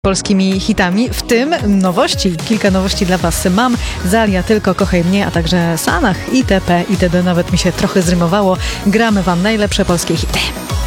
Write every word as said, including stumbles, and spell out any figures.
polskimi hitami, w tym nowości. Kilka nowości dla Was mam. Zalia, Tylko kochaj mnie, a także Sanach, itp. itd. Nawet mi się trochę zrymowało. Gramy Wam najlepsze polskie hity.